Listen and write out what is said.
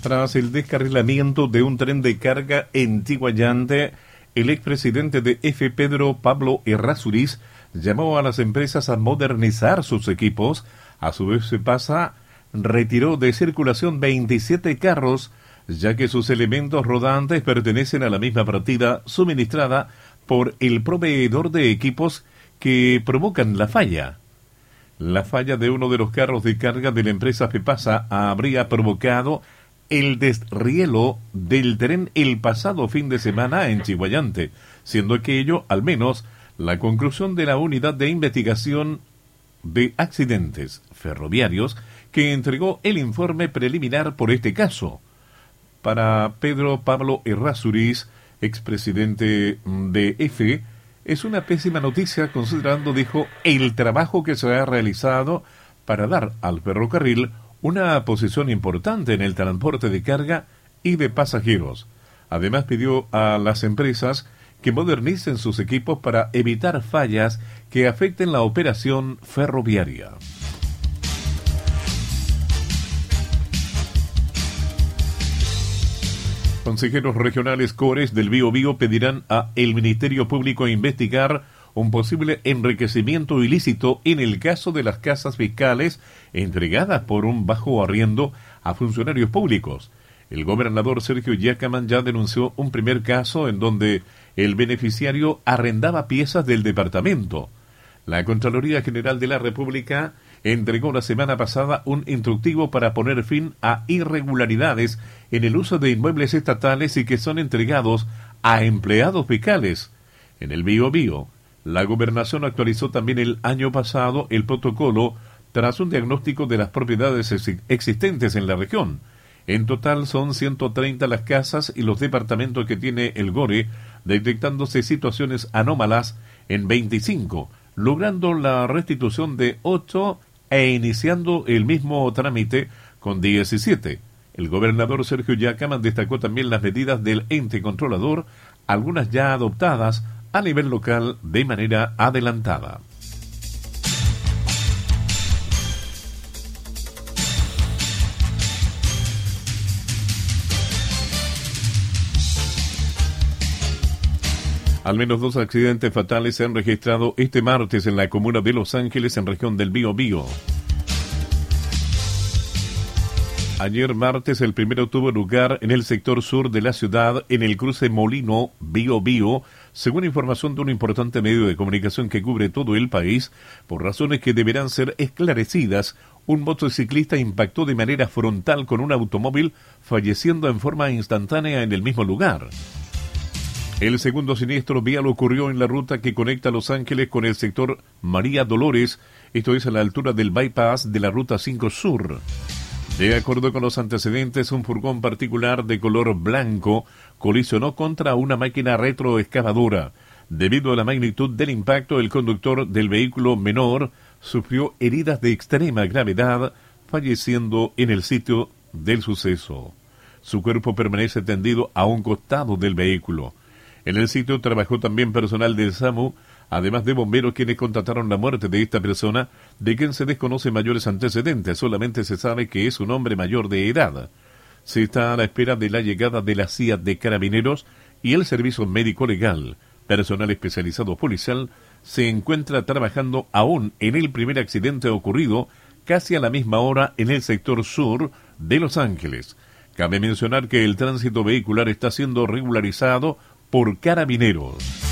Tras el descarrilamiento de un tren de carga en Chiguayante, el expresidente de EFE, Pedro Pablo Errázuriz, llamó a las empresas a modernizar sus equipos. A su vez, FEPASA retiró de circulación 27 carros, ya que sus elementos rodantes pertenecen a la misma partida suministrada por el proveedor de equipos que provocan la falla. La falla de uno de los carros de carga de la empresa FEPASA habría provocado el desrielo del tren el pasado fin de semana en Chiguayante, siendo aquello, al menos, la conclusión de la Unidad de Investigación de Accidentes Ferroviarios, que entregó el informe preliminar por este caso. Para Pedro Pablo Errázuriz, expresidente de EFE, es una pésima noticia considerando, dijo, el trabajo que se ha realizado para dar al ferrocarril una posición importante en el transporte de carga y de pasajeros. Además, pidió a las empresas que modernicen sus equipos para evitar fallas que afecten la operación ferroviaria. Consejeros regionales CORES del Biobío pedirán a el Ministerio Público investigar un posible enriquecimiento ilícito en el caso de las casas fiscales entregadas por un bajo arriendo a funcionarios públicos. El gobernador Sergio Giacaman ya denunció un primer caso en donde el beneficiario arrendaba piezas del departamento. La Contraloría General de la República entregó la semana pasada un instructivo para poner fin a irregularidades en el uso de inmuebles estatales y que son entregados a empleados fiscales. En el Biobío, la gobernación actualizó también el año pasado el protocolo tras un diagnóstico de las propiedades existentes en la región. En total son 130 las casas y los departamentos que tiene el GORE, detectándose situaciones anómalas en 25, logrando la restitución de 8 e iniciando el mismo trámite con 17. El gobernador Sergio Giacaman destacó también las medidas del ente controlador, algunas ya adoptadas a nivel local de manera adelantada. Al menos 2 accidentes fatales se han registrado este martes en la comuna de Los Ángeles, en región del Biobío. Ayer martes el primero tuvo lugar en el sector sur de la ciudad, en el cruce Molino Biobío, según información de un importante medio de comunicación que cubre todo el país. Por razones que deberán ser esclarecidas, un motociclista impactó de manera frontal con un automóvil, falleciendo en forma instantánea en el mismo lugar. El segundo siniestro vial ocurrió en la ruta que conecta Los Ángeles con el sector María Dolores, esto es a la altura del bypass de la Ruta 5 Sur. De acuerdo con los antecedentes, un furgón particular de color blanco colisionó contra una máquina retroexcavadora. Debido a la magnitud del impacto, el conductor del vehículo menor sufrió heridas de extrema gravedad, falleciendo en el sitio del suceso. Su cuerpo permanece tendido a un costado del vehículo. En el sitio trabajó también personal del SAMU, además de bomberos quienes constataron la muerte de esta persona, de quien se desconoce mayores antecedentes. Solamente se sabe que es un hombre mayor de edad. Se está a la espera de la llegada de la CIA de Carabineros y el Servicio Médico Legal. Personal especializado policial se encuentra trabajando aún en el primer accidente ocurrido casi a la misma hora en el sector sur de Los Ángeles. Cabe mencionar que el tránsito vehicular está siendo regularizado por Carabineros.